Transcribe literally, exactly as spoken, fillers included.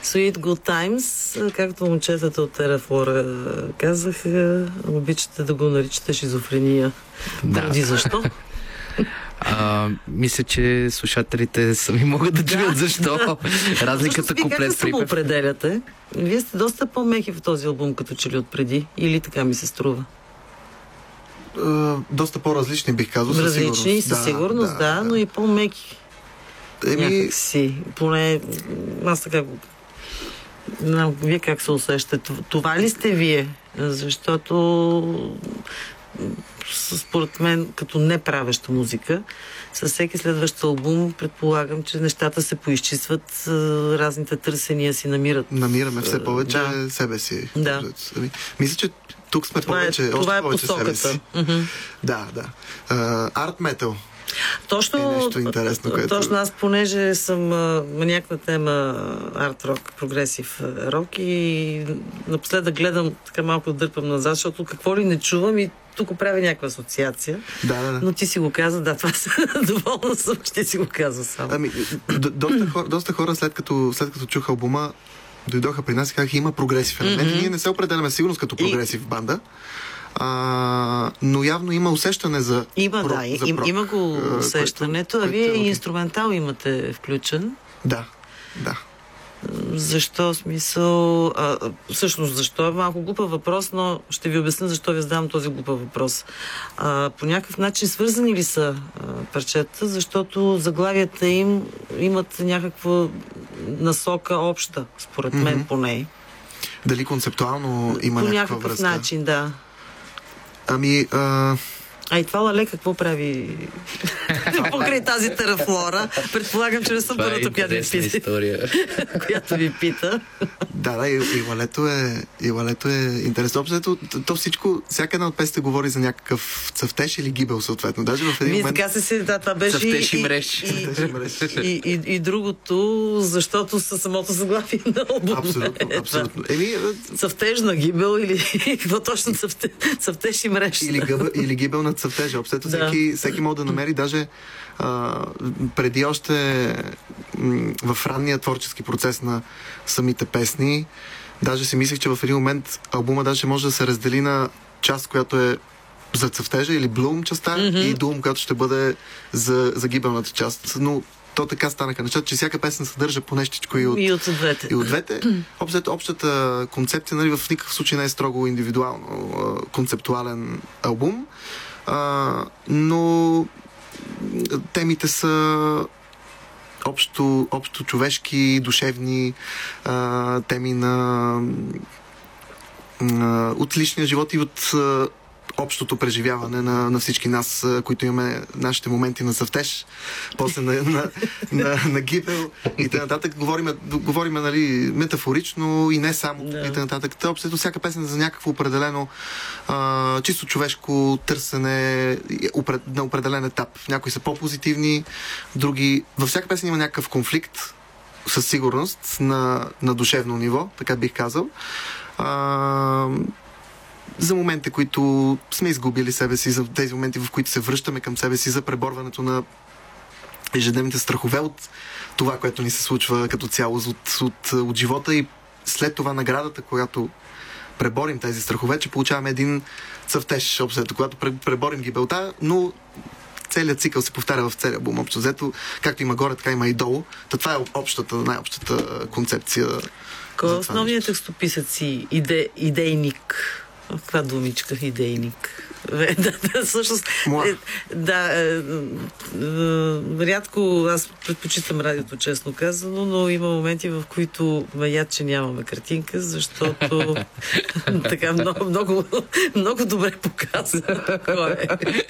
Sweet Good Times, както момчетата от Терафлора казаха, обичате да го наричате шизофрения. Да. Преди защо? А, мисля, че слушателите сами могат да чуят защо. Разликата куплет припев. Как се определяте? Вие сте доста по-меки в този албум, като че ли отпреди. Или така ми се струва? Uh, доста по-различни, бих казал. Различни, със сигурност, да, да, да, но и по-меки. Еми... Някак си. Поне аз така го... Но, вие как се усещате? Това ли сте вие? Защото според мен, като не правеща музика, със всеки следващ албум предполагам, че нещата се поизчистват, разните търсения си намират. Намираме все повече да. себе си. Да. Мисля, че тук сме това повече, е, още това е повече себе си. Mm-hmm. Да, да. Арт uh, метал. Точно, е нещо интересно, което... точно аз, понеже съм а, маняк на тема арт-рок, прогресив рок и напоследък гледам, така малко дърпам назад, защото какво ли не чувам и тук правя някаква асоциация. Да, да, да. Но ти си го каза, да, това са доволна съм, че ти си го каза сам. Ами, доста хора, доста хора след като, след като чуха албума, дойдоха при нас и казаха, има прогресив елемент. Mm-hmm. Ние не се определяме сигурност като прогресив и... банда. А, но явно има усещане за Има, прок, да, за им, прок, има го усещането, а вие и инструментал имате включен. Да, да. Защо смисъл... А, всъщност, защо е малко глупав въпрос, но ще ви обясня защо ви задавам този глупав въпрос. А, по някакъв начин свързани ли са а, парчета, защото заглавията им имат някаква насока обща, според мен mm-hmm. поне. Дали концептуално има по някаква връзка? По някакъв начин, да. Ами... А... А и това Лале какво прави покрай тази Терафлора? Предполагам, че не съм първата, която ви пита. която ви пита. Да, да, и, и Лалето е, и Лалето е интересно. Общо, то всичко, всяка една от песните говори за някакъв цъфтеж или гибел, съответно. Даже в един Вие момент... така се си, да, това беше цъфтеж и, и, мреж. И, и, и, и, и другото, защото със самото заглавие на албума. Абсолютно, абсолютно. Еми, цъфтеж на гибел или какво точно цъфтеж, цъфтеж и мреж? Или, гъб, или гибел на цъфтежа. Обсето да. всеки, всеки може да намери, даже а, преди още м, в ранния творчески процес на самите песни, даже си мислех, че в един момент албума даже може да се раздели на част, която е за цъфтежа или блум частта mm-hmm. и дум, която ще бъде за, за гибелната част. Но то така станаха нещата, че всяка песен съдържа по нещичко и от, и от двете. И от двете. Общата, общата концепция, нали, в никакъв случай не е строго индивидуално а, концептуален албум, а, но темите са общо, общо човешки, душевни а, теми на а, от личния живот и от а, общото преживяване на, на всички нас, които имаме нашите моменти на цъфтеж, после на, на, на, на гибел и т.н. Говориме, говориме нали, метафорично и не само yeah. и т.н. Та, общо всяка песен за някакво определено а, чисто човешко търсене на определен етап. Някои са по-позитивни, други... Във всяка песен има някакъв конфликт, със сигурност, на, на душевно ниво, така бих казал. А, за моменти, които сме изгубили себе си, за тези моменти, в които се връщаме към себе си, за преборването на ежедневните страхове от това, което ни се случва като цяло от, от, от живота и след това наградата, когато преборим тези страхове, че получаваме един цъфтеж, общо, когато преборим гибелта, но целият цикъл се повтаря в целия албум. Общо взето, както има горе, така има и долу. Та това е общата, най-общата концепция. Кой е основният текстописъци иде, идейник? Каква думичка, идейник? Да, да, всъщност, е, да, е, е, рядко аз предпочитам радиото, честно казано, но има моменти, в които ме яд, че нямаме картинка, защото така много, много, много добре показва кой е.